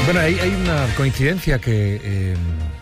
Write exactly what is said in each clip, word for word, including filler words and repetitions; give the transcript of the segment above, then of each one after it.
Bueno, hay, hay una coincidencia que eh,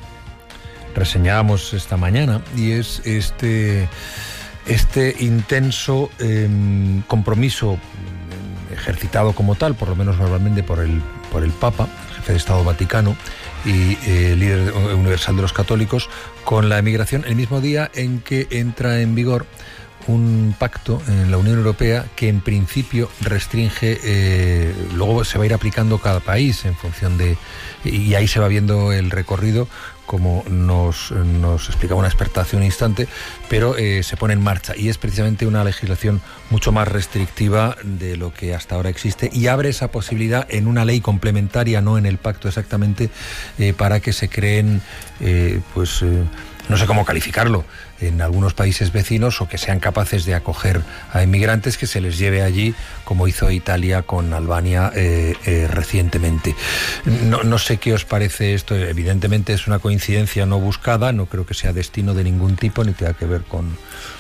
reseñábamos esta mañana, y es este, este intenso eh, compromiso ejercitado como tal, por lo menos normalmente por el, por el Papa, jefe de Estado Vaticano y eh, líder universal de los católicos, con la emigración, el mismo día en que entra en vigor un pacto en la Unión Europea que en principio restringe, eh, luego se va a ir aplicando cada país en función de, y ahí se va viendo el recorrido, como nos, nos explicaba una experta hace un instante, pero eh, se pone en marcha, y es precisamente una legislación mucho más restrictiva de lo que hasta ahora existe, y abre esa posibilidad en una ley complementaria, no en el pacto exactamente, eh, para que se creen, eh, pues eh, no sé cómo calificarlo, en algunos países vecinos, o que sean capaces de acoger a inmigrantes, que se les lleve allí, como hizo Italia con Albania eh, eh, recientemente. No, no sé qué os parece esto. Evidentemente es una coincidencia no buscada, no creo que sea destino de ningún tipo, ni tenga que ver con,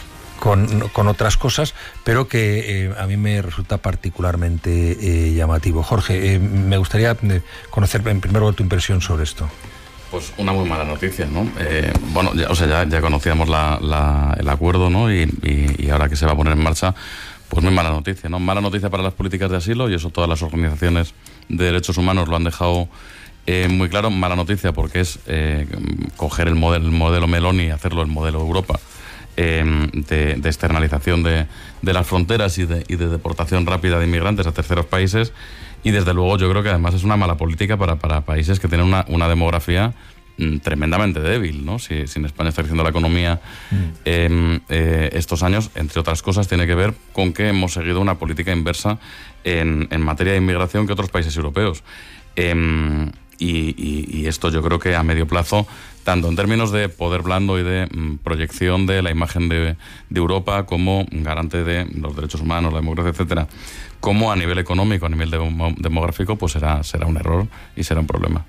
con, con otras cosas, pero que eh, a mí me resulta particularmente eh, llamativo. Jorge, eh, me gustaría conocer en primer lugar tu impresión sobre esto. Pues una muy mala noticia, ¿no? Eh, bueno, ya, o sea, ya, ya conocíamos la, la, el acuerdo, ¿no? Y, y, y ahora que se va a poner en marcha, pues muy mala noticia, ¿no? Mala noticia para las políticas de asilo, y eso todas las organizaciones de derechos humanos lo han dejado eh, muy claro. Mala noticia porque es eh, coger el modelo, el modelo Meloni y hacerlo el modelo Europa, eh, de, de externalización de, de las fronteras y de, y de deportación rápida de inmigrantes a terceros países. Y desde luego yo creo que además es una mala política para, para países que tienen una, una demografía mm, tremendamente débil, ¿no? Si, si en España está creciendo la economía mm. eh, eh, estos años, entre otras cosas, tiene que ver con que hemos seguido una política inversa en, en materia de inmigración que otros países europeos. Eh, y, y, y esto yo creo que a medio plazo, tanto en términos de poder blando y de mm, proyección de la imagen de, de Europa como garante de los derechos humanos, la democracia, etcétera, como a nivel económico, a nivel de, demográfico, pues será, será un error y será un problema.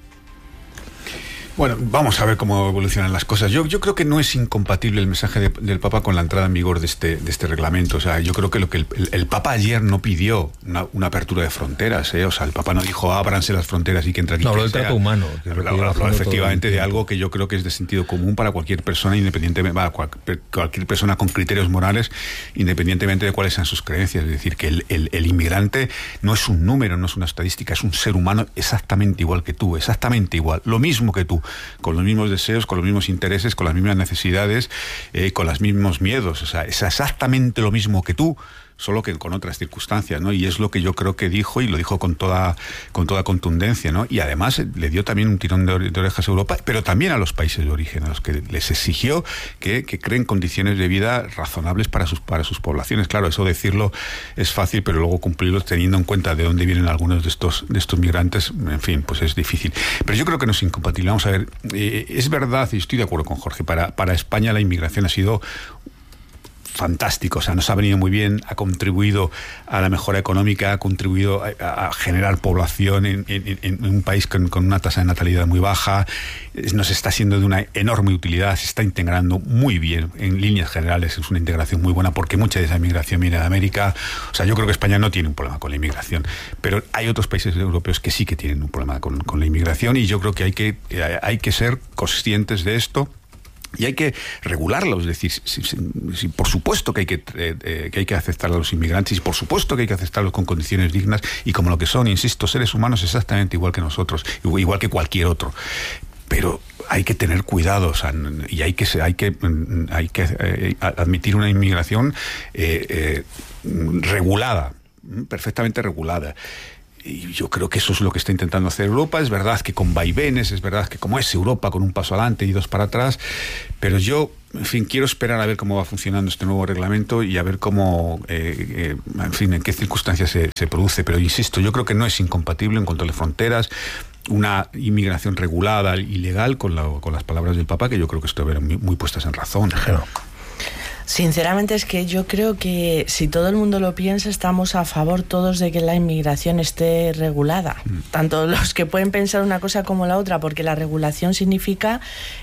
Bueno, vamos a ver cómo evolucionan las cosas. Yo, yo creo que no es incompatible el mensaje de, del Papa con la entrada en vigor de este, de este reglamento. O sea, yo creo que lo que el, el, el Papa ayer no pidió una, una apertura de fronteras, ¿eh? O sea, el Papa no dijo ábranse las fronteras y que entre aquí. No, habló del trato humano. Que habló, habló, habló efectivamente de algo que yo creo que es de sentido común para cualquier persona, independientemente, va, cual, cualquier persona con criterios morales, independientemente de cuáles sean sus creencias. Es decir, que el, el, el inmigrante no es un número, no es una estadística, es un ser humano exactamente igual que tú, exactamente igual, lo mismo que tú, con los mismos deseos, con los mismos intereses, con las mismas necesidades, eh, con los mismos miedos. O sea, es exactamente lo mismo que tú, solo que con otras circunstancias, ¿no? Y es lo que yo creo que dijo, y lo dijo con toda con toda contundencia, ¿no? Y además le dio también un tirón de, de orejas a Europa, pero también a los países de origen, a los que les exigió que, que creen condiciones de vida razonables para sus para sus poblaciones. Claro, eso decirlo es fácil, pero luego cumplirlo teniendo en cuenta de dónde vienen algunos de estos de estos migrantes, en fin, pues es difícil. Pero yo creo que no es incompatible. Vamos a ver, eh, es verdad, y estoy de acuerdo con Jorge, para, para España la inmigración ha sido fantástico, o sea, nos ha venido muy bien, ha contribuido a la mejora económica, ha contribuido a, a generar población en, en, en un país con, con una tasa de natalidad muy baja, nos está siendo de una enorme utilidad, se está integrando muy bien, en líneas generales es una integración muy buena, porque mucha de esa inmigración viene de América. O sea, yo creo que España no tiene un problema con la inmigración, pero hay otros países europeos que sí que tienen un problema con, con la inmigración, y yo creo que hay que, hay que ser conscientes de esto. Y hay que regularlo, es decir, si, si, si, por supuesto que hay que, eh, que hay que aceptar a los inmigrantes, y por supuesto que hay que aceptarlos con condiciones dignas y como lo que son, insisto, seres humanos exactamente igual que nosotros, igual que cualquier otro. Pero hay que tener cuidado, o sea, y hay que hay que hay que eh, admitir una inmigración eh, eh, regulada, perfectamente regulada. Y yo creo que eso es lo que está intentando hacer Europa. Es verdad que con vaivenes, es verdad que como es Europa, con un paso adelante y dos para atrás, pero yo, en fin, quiero esperar a ver cómo va funcionando este nuevo reglamento y a ver cómo, eh, eh, en fin, en qué circunstancias se, se produce. Pero insisto, yo creo que no es incompatible en control de fronteras, una inmigración regulada y legal, con, la, con las palabras del Papa, que yo creo que estuvieron muy, muy puestas en razón. Claro. Sinceramente es que yo creo que si todo el mundo lo piensa, estamos a favor todos de que la inmigración esté regulada. Mm. Tanto los que pueden pensar una cosa como la otra, porque la regulación significa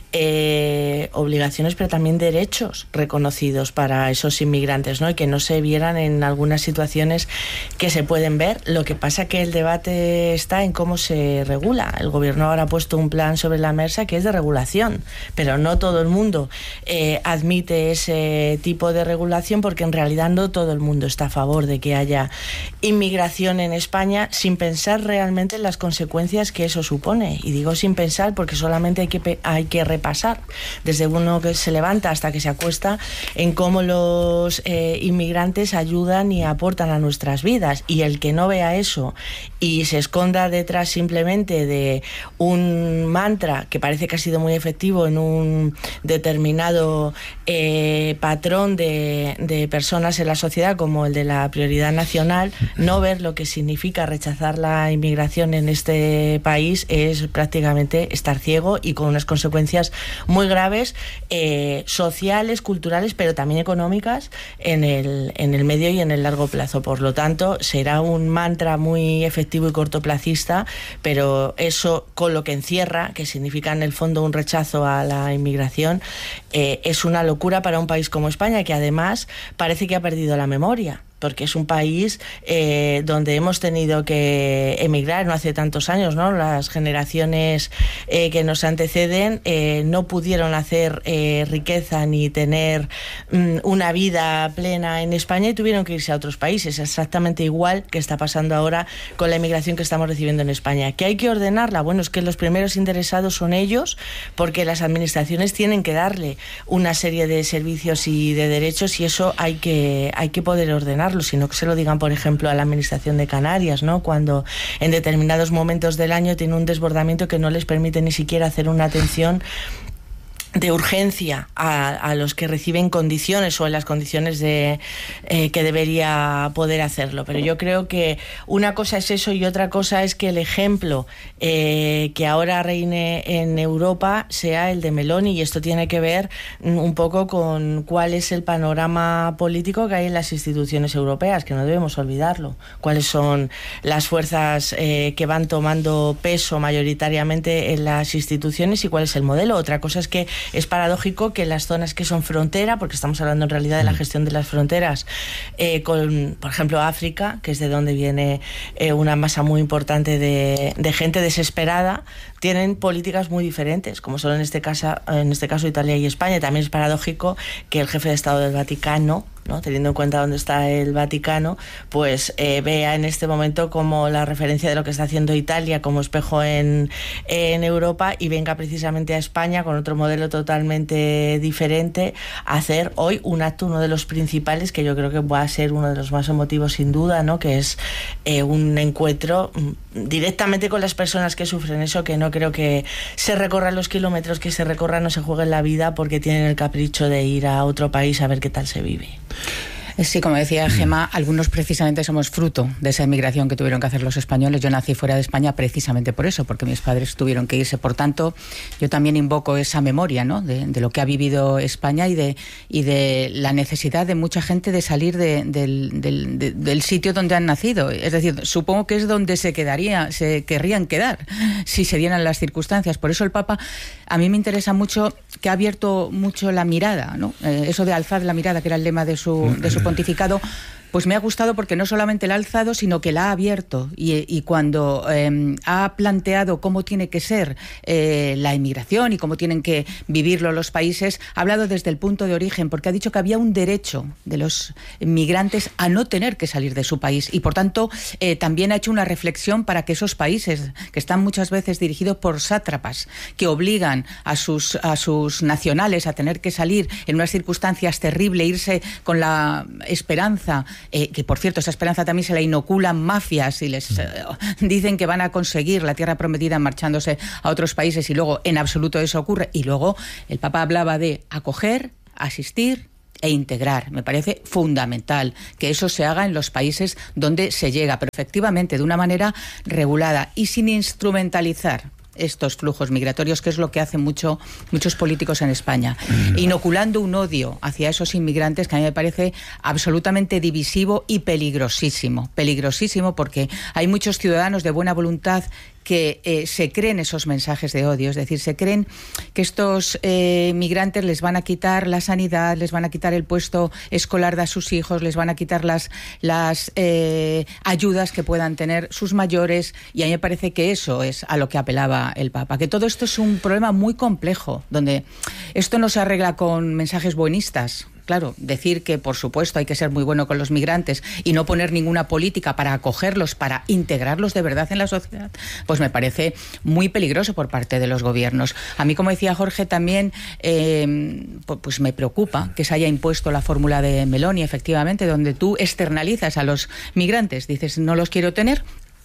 eh, obligaciones, pero también derechos reconocidos para esos inmigrantes, ¿no? Y que no se vieran en algunas situaciones que se pueden ver. Lo que pasa que el debate está en cómo se regula. El gobierno ahora ha puesto un plan sobre la mesa que es de regulación, pero no todo el mundo eh, admite ese tipo de regulación, porque en realidad no todo el mundo está a favor de que haya inmigración en España, sin pensar realmente en las consecuencias que eso supone. Y digo sin pensar porque solamente hay que, hay que repasar desde uno que se levanta hasta que se acuesta en cómo los eh, inmigrantes ayudan y aportan a nuestras vidas, y el que no vea eso y se esconda detrás simplemente de un mantra que parece que ha sido muy efectivo en un determinado eh, patrón De, de personas en la sociedad, como el de la prioridad nacional, no ver lo que significa rechazar la inmigración en este país es prácticamente estar ciego, y con unas consecuencias muy graves, eh, sociales, culturales, pero también económicas en el, en el medio y en el largo plazo. Por lo tanto, será un mantra muy efectivo y cortoplacista, pero eso, con lo que encierra, que significa en el fondo un rechazo a la inmigración, eh, es una locura para un país como España, que además parece que ha perdido la memoria, porque es un país eh, donde hemos tenido que emigrar no hace tantos años, ¿no? Las generaciones eh, que nos anteceden eh, no pudieron hacer eh, riqueza ni tener mm, una vida plena en España y tuvieron que irse a otros países, exactamente igual que está pasando ahora con la inmigración que estamos recibiendo en España. ¿Que hay que ordenarla? Bueno, es que los primeros interesados son ellos, porque las administraciones tienen que darle una serie de servicios y de derechos, y eso hay que, hay que poder ordenarlo, sino que se lo digan, por ejemplo, a la Administración de Canarias, ¿no? Cuando en determinados momentos del año tiene un desbordamiento que no les permite ni siquiera hacer una atención de urgencia a, a los que reciben condiciones o en las condiciones de eh, que debería poder hacerlo. Pero yo creo que una cosa es eso y otra cosa es que el ejemplo eh, que ahora reine en Europa sea el de Meloni, y esto tiene que ver un poco con cuál es el panorama político que hay en las instituciones europeas, que no debemos olvidarlo. Cuáles son las fuerzas eh, que van tomando peso mayoritariamente en las instituciones y cuál es el modelo. Otra cosa es que es paradójico que las zonas que son frontera, porque estamos hablando en realidad de la gestión de las fronteras, eh, con, por ejemplo, África, que es de donde viene eh, una masa muy importante de, de gente desesperada, tienen políticas muy diferentes, como son en este caso, en este caso Italia y España. También es paradójico que el jefe de Estado del Vaticano, ¿no?, teniendo en cuenta dónde está el Vaticano, pues eh, vea en este momento como la referencia de lo que está haciendo Italia como espejo en, en Europa, y venga precisamente a España con otro modelo totalmente diferente a hacer hoy un acto, uno de los principales, que yo creo que va a ser uno de los más emotivos sin duda, ¿no?, que es eh, un encuentro directamente con las personas que sufren eso, que no creo que se recorran los kilómetros que se recorran, no se jueguen la vida porque tienen el capricho de ir a otro país a ver qué tal se vive. Sí, como decía Gemma, algunos precisamente somos fruto de esa inmigración que tuvieron que hacer los españoles. Yo nací fuera de España precisamente por eso, porque mis padres tuvieron que irse. Por tanto, yo también invoco esa memoria, ¿no?, de, de lo que ha vivido España y de, y de la necesidad de mucha gente de salir de, del, del, de, del sitio donde han nacido. Es decir, supongo que es donde se quedaría, se querrían quedar si se dieran las circunstancias. Por eso el Papa, a mí me interesa mucho, que ha abierto mucho la mirada, ¿no? Eh, eso de alzar la mirada, que era el lema de su, de su pontificado, pues me ha gustado porque no solamente la ha alzado, sino que la ha abierto, y, y cuando eh, ha planteado cómo tiene que ser eh, la inmigración y cómo tienen que vivirlo los países, ha hablado desde el punto de origen, porque ha dicho que había un derecho de los migrantes a no tener que salir de su país, y por tanto eh, también ha hecho una reflexión para que esos países, que están muchas veces dirigidos por sátrapas, que obligan a sus, a sus nacionales a tener que salir en unas circunstancias terribles, irse con la esperanza, Eh, que por cierto esa esperanza también se la inoculan mafias y les eh, dicen que van a conseguir la tierra prometida marchándose a otros países, y luego en absoluto eso ocurre. Y luego el Papa hablaba de acoger, asistir e integrar. Me parece fundamental que eso se haga en los países donde se llega, pero efectivamente de una manera regulada y sin instrumentalizar estos flujos migratorios, que es lo que hacen mucho, muchos políticos en España, inoculando un odio hacia esos inmigrantes que a mí me parece absolutamente divisivo y peligrosísimo, peligrosísimo porque hay muchos ciudadanos de buena voluntad que eh, se creen esos mensajes de odio, es decir, se creen que estos eh, migrantes les van a quitar la sanidad, les van a quitar el puesto escolar de sus hijos, les van a quitar las, las eh, ayudas que puedan tener sus mayores, y a mí me parece que eso es a lo que apelaba el Papa, que todo esto es un problema muy complejo, donde esto no se arregla con mensajes buenistas. Claro, decir que, por supuesto, hay que ser muy bueno con los migrantes y no poner ninguna política para acogerlos, para integrarlos de verdad en la sociedad, pues me parece muy peligroso por parte de los gobiernos. A mí, como decía Jorge, también eh, pues me preocupa que se haya impuesto la fórmula de Meloni, efectivamente, donde tú externalizas a los migrantes, dices, no los quiero tener,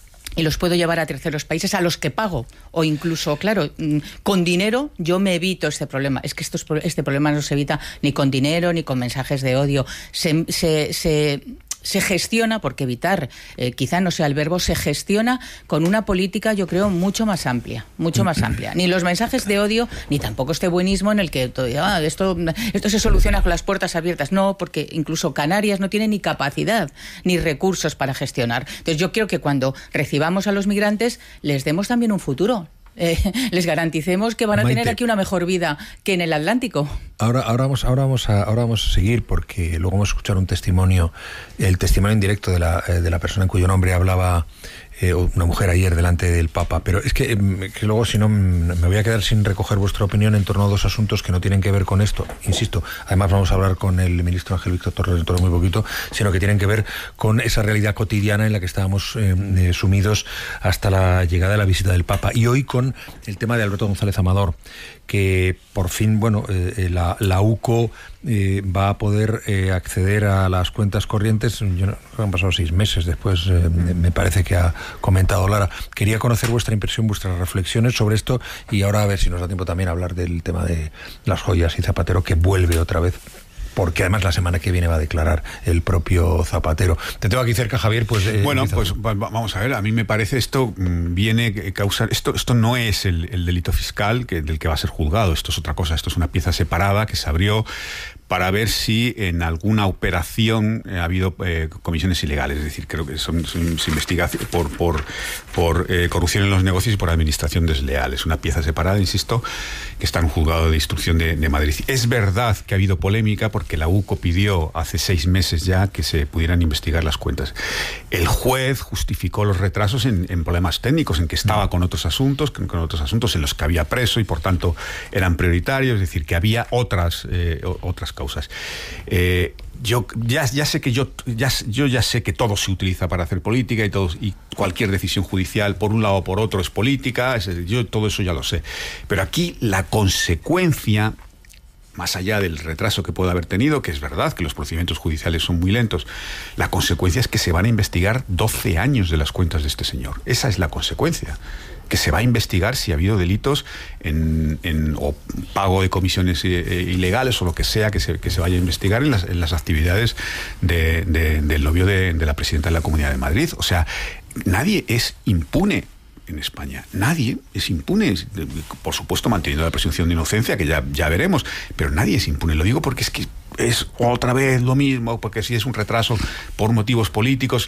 y los puedo llevar a terceros países a los que pago, o incluso, claro, con dinero yo me evito este problema. Es que estos, este problema no se evita ni con dinero ni con mensajes de odio. Se, se, se, se gestiona, porque evitar eh, quizá no sea el verbo, se gestiona con una política, yo creo, mucho más amplia, mucho más amplia. Ni los mensajes de odio, ni tampoco este buenismo en el que todo, ah, esto, esto se soluciona con las puertas abiertas. No, porque incluso Canarias no tiene ni capacidad ni recursos para gestionar. Entonces yo creo que cuando recibamos a los migrantes les demos también un futuro. Eh, les garanticemos que van a Maite, tener aquí una mejor vida que en el Atlántico. Ahora, ahora, vamos, ahora, vamos a, ahora vamos a seguir, porque luego vamos a escuchar un testimonio, el testimonio en directo de la, de la persona en cuyo nombre hablaba eh, una mujer ayer delante del Papa. Pero es que, que luego, si no, me voy a quedar sin recoger vuestra opinión en torno a dos asuntos que no tienen que ver con esto. Insisto, además vamos a hablar con el ministro Ángel Víctor Torres dentro de muy poquito, sino que tienen que ver con esa realidad cotidiana en la que estábamos eh, eh, sumidos hasta la llegada de la visita del Papa. Y hoy con el tema de Alberto González Amador, que por fin, bueno, eh, la, la U C O eh, va a poder eh, acceder a las cuentas corrientes. Yo no, han pasado seis meses después, eh, me parece que ha comentado Lara. Quería conocer vuestra impresión, vuestras reflexiones sobre esto, y ahora a ver si nos da tiempo también a hablar del tema de las joyas y Zapatero, que vuelve otra vez, porque además la semana que viene va a declarar el propio Zapatero. Te tengo aquí cerca, Javier, pues... Eh, bueno, pues va, vamos a ver, a mí me parece esto mmm, viene a causar... Esto esto no es el, el delito fiscal que, del que va a ser juzgado, esto es otra cosa, esto es una pieza separada que se abrió para ver si en alguna operación ha habido eh, comisiones ilegales. Es decir, creo que son, son, se investiga por, por, por eh, corrupción en los negocios y por administración desleal. Es una pieza separada, insisto, que está en un juzgado de instrucción de, de Madrid. Es verdad que ha habido polémica porque la U C O pidió hace seis meses ya que se pudieran investigar las cuentas. El juez justificó los retrasos en, en problemas técnicos, en que estaba con otros asuntos, con, con otros asuntos en los que había preso y por tanto eran prioritarios, es decir, que había otras, eh, otras causas. Causas. Eh, yo ya, ya sé que yo ya, yo ya sé que todo se utiliza para hacer política y todo, y cualquier decisión judicial por un lado o por otro es política, es, yo todo eso ya lo sé. Pero aquí la consecuencia, más allá del retraso que pueda haber tenido, que es verdad que los procedimientos judiciales son muy lentos, la consecuencia es que se van a investigar doce años de las cuentas de este señor. Esa es la consecuencia. Que se va a investigar si ha habido delitos en, en o pago de comisiones eh, ilegales o lo que sea que se, que se vaya a investigar en las, en las actividades de, de, del novio de, de la presidenta de la Comunidad de Madrid. O sea, nadie es impune en España. Nadie es impune, por supuesto manteniendo la presunción de inocencia, que ya, ya veremos, pero nadie es impune. Lo digo porque es que es otra vez lo mismo, porque si es un retraso por motivos políticos...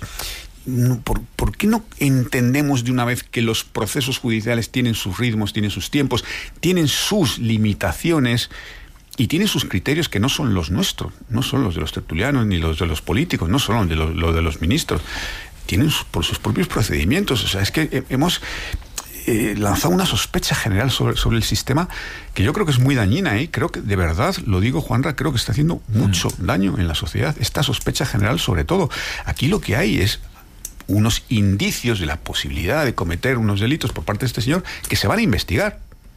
¿Por, ¿Por qué no entendemos de una vez que los procesos judiciales tienen sus ritmos, tienen sus tiempos, tienen sus limitaciones y tienen sus criterios que no son los nuestros, no son los de los tertulianos ni los de los políticos, no son los de los, los, de los ministros, tienen sus, por sus propios procedimientos? O sea, es que hemos eh, lanzado una sospecha general sobre, sobre el sistema que yo creo que es muy dañina, ¿eh? Creo que, de verdad, lo digo, Juanra, creo que está haciendo mucho mm. daño en la sociedad, esta sospecha general sobre todo. Aquí lo que hay es unos indicios de la posibilidad de cometer unos delitos por parte de este señor que se van a investigar.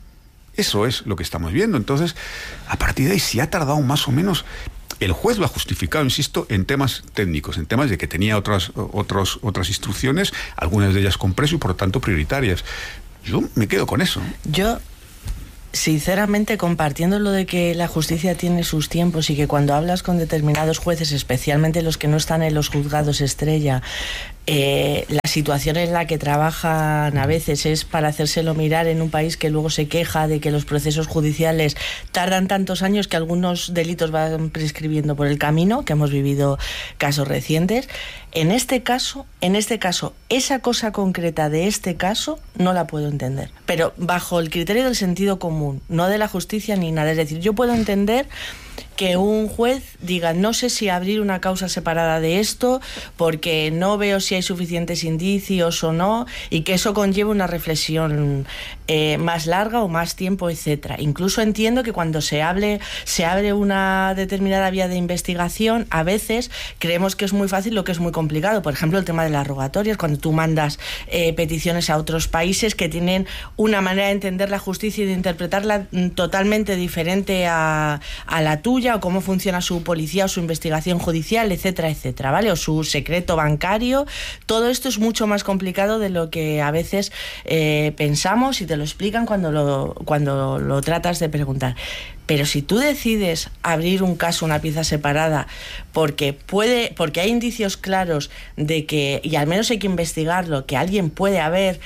Eso es lo que estamos viendo. Entonces, a partir de ahí, si ha tardado más o menos, el juez lo ha justificado, insisto, en temas técnicos, en temas de que tenía otras, otros, otras instrucciones, algunas de ellas con preso y por lo tanto prioritarias. Yo me quedo con eso. Yo... Sinceramente, compartiendo lo de que la justicia tiene sus tiempos y que cuando hablas con determinados jueces, especialmente los que no están en los juzgados estrella, eh, la situación en la que trabajan a veces es para hacérselo mirar en un país que luego se queja de que los procesos judiciales tardan tantos años que algunos delitos van prescribiendo por el camino, que hemos vivido casos recientes. En este caso, en este caso, esa cosa concreta de este caso no la puedo entender, pero bajo el criterio del sentido común, no de la justicia ni nada. Es decir, yo puedo entender que un juez diga, no sé si abrir una causa separada de esto porque no veo si hay suficientes indicios o no, y que eso conlleve una reflexión eh, más larga o más tiempo, etcétera. Incluso entiendo que cuando se hable, se abre una determinada vía de investigación, a veces creemos que es muy fácil lo que es muy complicado. Por ejemplo, el tema de las rogatorias, cuando tú mandas eh, peticiones a otros países que tienen una manera de entender la justicia y de interpretarla totalmente diferente a, a la tuya, o cómo funciona su policía o su investigación judicial, etcétera, etcétera, ¿vale? O su secreto bancario. Todo esto es mucho más complicado de lo que a veces eh, pensamos, y te lo explican cuando lo, cuando lo tratas de preguntar. Pero si tú decides abrir un caso, una pieza separada, porque puede, porque hay indicios claros de que, y al menos hay que investigarlo, que alguien puede haber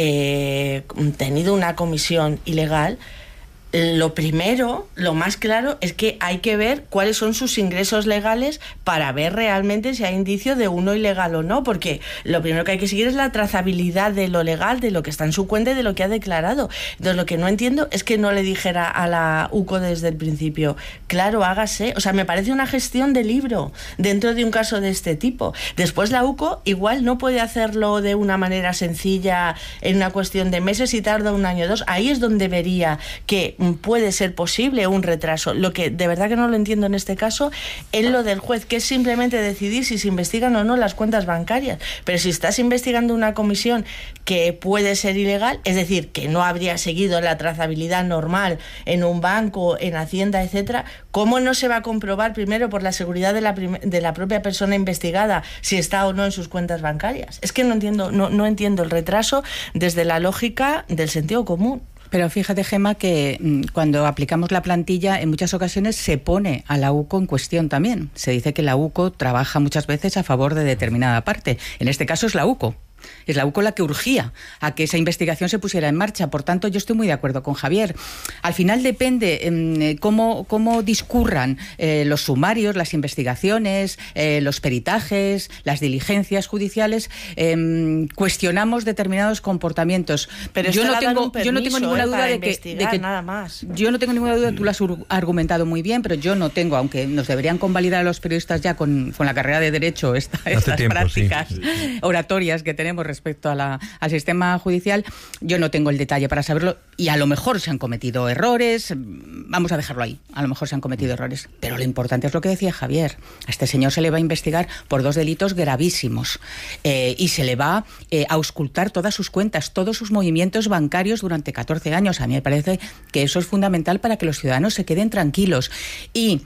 eh, tenido una comisión ilegal, lo primero, lo más claro, es que hay que ver cuáles son sus ingresos legales para ver realmente si hay indicio de uno ilegal o no, porque lo primero que hay que seguir es la trazabilidad de lo legal, de lo que está en su cuenta y de lo que ha declarado. Entonces, lo que no entiendo es que no le dijera a la U C O desde el principio, claro, hágase. O sea, me parece una gestión de libro dentro de un caso de este tipo. Después la U C O igual no puede hacerlo de una manera sencilla en una cuestión de meses y tarda un año o dos. Ahí es donde vería que puede ser posible un retraso. Lo que de verdad que no lo entiendo en este caso es lo del juez, que es simplemente decidir si se investigan o no las cuentas bancarias. Pero si estás investigando una comisión que puede ser ilegal, es decir, que no habría seguido la trazabilidad normal en un banco, en Hacienda, etcétera, ¿cómo no se va a comprobar primero por la seguridad de la, prim- de la propia persona investigada si está o no en sus cuentas bancarias? Es que no entiendo, no, no entiendo el retraso desde la lógica del sentido común. Pero fíjate, Gemma, que mmm, cuando aplicamos la plantilla, en muchas ocasiones se pone a la U C O en cuestión también. Se dice que la U C O trabaja muchas veces a favor de determinada parte. En este caso es la U C O. Es la U C O la que urgía a que esa investigación se pusiera en marcha. Por tanto, yo estoy muy de acuerdo con Javier. Al final depende eh, cómo, cómo discurran eh, los sumarios, las investigaciones, eh, los peritajes, las diligencias judiciales. Eh, cuestionamos determinados comportamientos. Pero yo no tengo, permiso, yo no tengo ninguna eh, duda de que, de que nada más. Yo no tengo ninguna duda, tú lo has argumentado muy bien, pero yo no tengo, aunque nos deberían convalidar a los periodistas ya con, con la carrera de Derecho esta, estas tiempo, prácticas sí. oratorias que tenemos respecto a la, al sistema judicial, yo no tengo el detalle para saberlo, y a lo mejor se han cometido errores, vamos a dejarlo ahí, a lo mejor se han cometido errores, pero lo importante es lo que decía Javier. A este señor se le va a investigar por dos delitos gravísimos eh, y se le va eh, a auscultar todas sus cuentas, todos sus movimientos bancarios durante catorce años. A mí me parece que eso es fundamental para que los ciudadanos se queden tranquilos. Y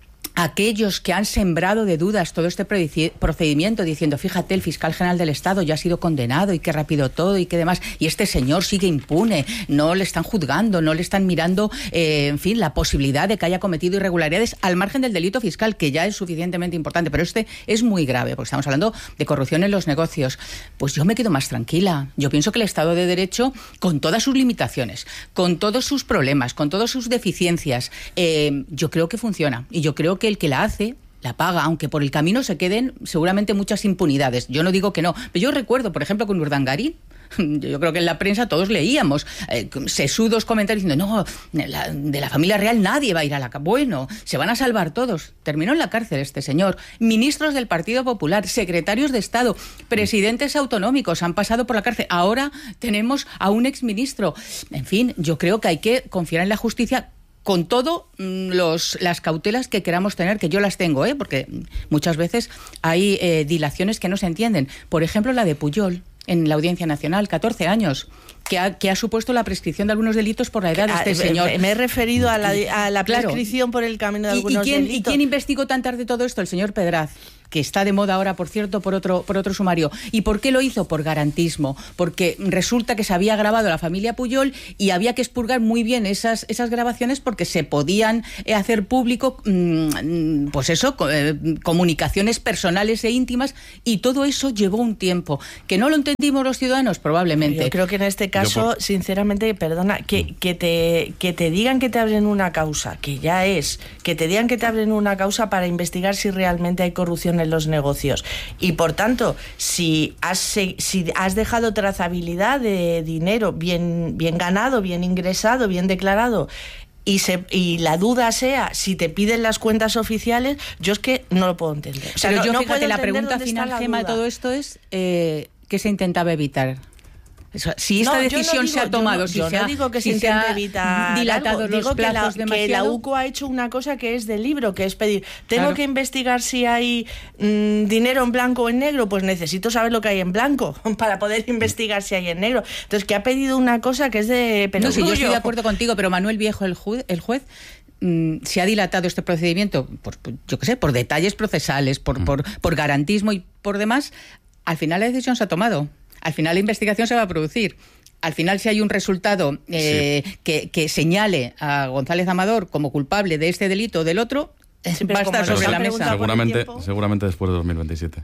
aquellos que han sembrado de dudas todo este procedimiento diciendo, fíjate, el fiscal general del Estado ya ha sido condenado y qué rápido todo y qué demás, y este señor sigue impune, no le están juzgando, no le están mirando, eh, en fin, la posibilidad de que haya cometido irregularidades al margen del delito fiscal, que ya es suficientemente importante, pero este es muy grave, porque estamos hablando de corrupción en los negocios. Pues yo me quedo más tranquila. Yo pienso que el Estado de Derecho, con todas sus limitaciones, con todos sus problemas, con todas sus deficiencias, eh, yo creo que funciona, y yo creo que el que la hace la paga, aunque por el camino se queden seguramente muchas impunidades. Yo no digo que no, pero yo recuerdo, por ejemplo, con Urdangarín, yo creo que en la prensa todos leíamos eh, sesudos comentarios diciendo, no, la, de la familia real nadie va a ir a la cárcel. Bueno, se van a salvar todos. Terminó en la cárcel este señor. Ministros del Partido Popular, secretarios de Estado, presidentes autonómicos han pasado por la cárcel. Ahora tenemos a un exministro. En fin, yo creo que hay que confiar en la justicia con todo los, las cautelas que queramos tener, que yo las tengo, ¿eh? Porque muchas veces hay eh, dilaciones que no se entienden. Por ejemplo, la de Pujol en la Audiencia Nacional, catorce años, que ha, que ha supuesto la prescripción de algunos delitos por la edad de este señor. Me he referido a la, a la prescripción claro. por el camino de algunos ¿Y, y quién, delitos. ¿Y quién investigó tan tarde todo esto? El señor Pedraz. que está de moda ahora, por cierto, por otro, por otro sumario. ¿Y por qué lo hizo? Por garantismo, porque resulta que se había grabado la familia Pujol y había que expurgar muy bien esas, esas grabaciones porque se podían eh, hacer público, mmm, pues eso, eh, comunicaciones personales e íntimas, y todo eso llevó un tiempo. ¿Que no lo entendimos los ciudadanos? Probablemente. Yo creo que en este caso, por... sinceramente, perdona, que, que, te, que te digan que te abren una causa, que ya es, que te digan que te abren una causa para investigar si realmente hay corrupción en los negocios. Y por tanto, si has, si has dejado trazabilidad de dinero bien, bien ganado, bien ingresado, bien declarado, y se y la duda sea si te piden las cuentas oficiales, yo es que no lo puedo entender. O sea, Pero no, yo, no fíjate, la pregunta final, Gemma, de todo esto es eh, ¿qué se intentaba evitar? Si esta no, decisión no digo, se ha tomado, yo no, si yo se ha, no digo que si se intente evitar dilatado algo, los digo plazos que la, demasiado. que la U C O ha hecho una cosa que es del libro, que es pedir, tengo claro. que investigar si hay mmm, dinero en blanco o en negro, pues necesito saber lo que hay en blanco para poder investigar si hay en negro. Entonces, que ha pedido una cosa que es de perogrullo. No, sí, yo estoy de acuerdo contigo, pero Manuel Viejo, el juez, el juez mmm, se ha dilatado este procedimiento por, por yo qué sé, por detalles procesales, por, mm. por, por garantismo y por demás. Al final la decisión se ha tomado. Al final la investigación se va a producir. Al final, si hay un resultado eh, sí. que, que señale a González Amador como culpable de este delito o del otro, sí, va a estar sobre la mesa. Seguramente, seguramente después de dos mil veintisiete.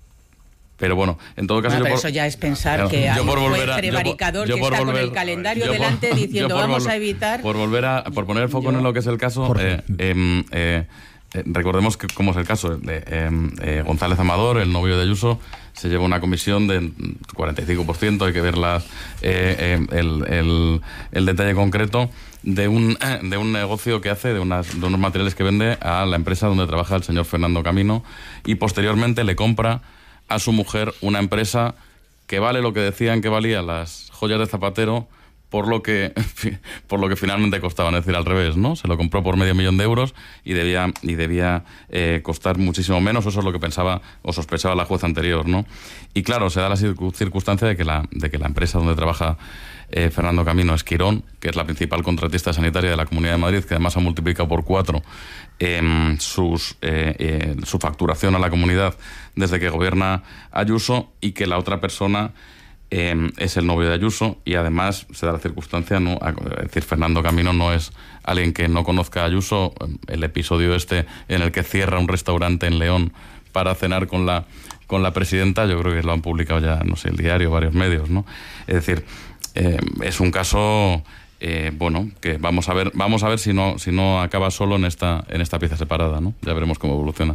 Pero bueno, en todo caso... No, yo pero por, eso ya es pensar yo, que yo hay un juez prevaricador que está volver, con el calendario por, delante diciendo vamos vol- a evitar... Por volver a por poner el foco yo, en lo que es el caso, eh, eh, eh, eh, recordemos que cómo es el caso. de eh, eh, González Amador, el novio de Ayuso, se lleva una comisión del cuarenta y cinco por ciento, hay que ver las, eh, eh, el, el, el detalle concreto de un, de un negocio que hace, de, unas, de unos materiales que vende a la empresa donde trabaja el señor Fernando Camino, y posteriormente le compra a su mujer una empresa que vale lo que decían que valían las joyas de Zapatero, por lo que por lo que finalmente costaban, es decir, al revés, ¿no? Se lo compró por medio millón de euros y debía y debía eh, costar muchísimo menos, eso es lo que pensaba o sospechaba la jueza anterior, ¿no? Y claro, se da la circunstancia de que la de que la empresa donde trabaja eh, Fernando Camino es Quirón, que es la principal contratista sanitaria de la Comunidad de Madrid, que además ha multiplicado por cuatro eh, sus eh, eh, su facturación a la comunidad desde que gobierna Ayuso, y que la otra persona Eh, es el novio de Ayuso, y además se da la circunstancia, ¿no? Es decir, Fernando Camino no es alguien que no conozca a Ayuso. El episodio este en el que cierra un restaurante en León para cenar con la con la presidenta, yo creo que lo han publicado ya, no sé, el diario, varios medios, ¿no? Es decir, eh, es un caso eh, bueno, que vamos a ver, vamos a ver si no si no acaba solo en esta en esta pieza separada, ¿no? Ya veremos cómo evoluciona.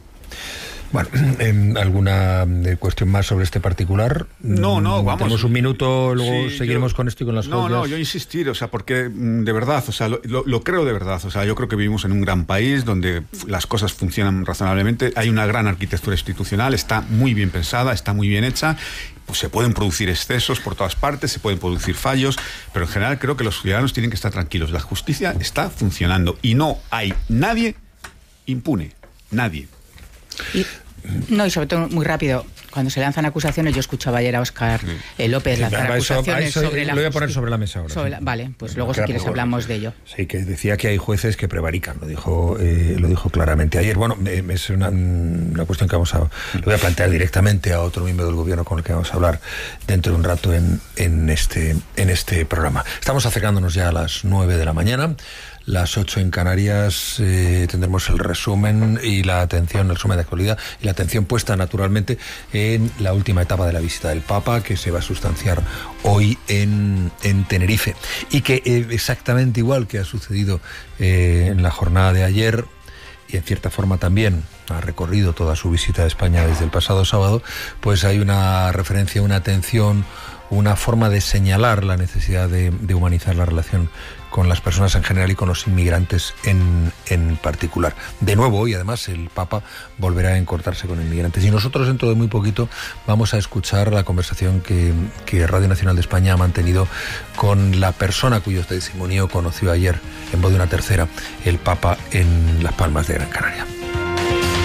Bueno, eh, ¿alguna cuestión más sobre este particular? No, no, vamos. Tenemos un minuto, luego sí, seguiremos yo, con esto y con las no, joyas. No, yo insistir, o sea, porque de verdad, o sea, lo, lo, lo creo de verdad, o sea, yo creo que vivimos en un gran país donde las cosas funcionan razonablemente, hay una gran arquitectura institucional, está muy bien pensada, está muy bien hecha. Pues se pueden producir excesos por todas partes, se pueden producir fallos, pero en general creo que los ciudadanos tienen que estar tranquilos. La justicia está funcionando y no hay nadie impune, nadie. Y, no, y sobre todo, muy rápido, cuando se lanzan acusaciones, yo escuchaba ayer a Óscar eh, López sí, lanzar eso, acusaciones eso, sobre la... Lo voy a poner sobre la mesa ahora. Sobre sí. la, vale, pues luego si quieres hablamos de ello. Sí, que decía que hay jueces que prevarican, lo dijo eh, lo dijo claramente ayer. Bueno, eh, es una, una cuestión que vamos a... Lo voy a plantear directamente a otro miembro del gobierno con el que vamos a hablar dentro de un rato en, en, este, en este programa. Estamos acercándonos ya a las nueve de la mañana. Las ocho en Canarias, eh, tendremos el resumen y la atención, el resumen de actualidad y la atención puesta naturalmente en la última etapa de la visita del Papa, que se va a sustanciar hoy en, en Tenerife. Y que eh, exactamente igual que ha sucedido eh, en la jornada de ayer, y en cierta forma también ha recorrido toda su visita a España desde el pasado sábado, pues hay una referencia, una atención, una forma de señalar la necesidad de, de humanizar la relación con las personas en general y con los inmigrantes en, en particular. De nuevo, y además el Papa volverá a encontrarse con inmigrantes. Y nosotros dentro de muy poquito vamos a escuchar la conversación que, que Radio Nacional de España ha mantenido con la persona cuyo testimonio conoció ayer en voz de una tercera el Papa en Las Palmas de Gran Canaria.